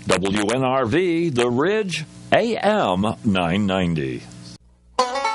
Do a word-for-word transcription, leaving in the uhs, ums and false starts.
W N R V, The Ridge, A M nine ninety.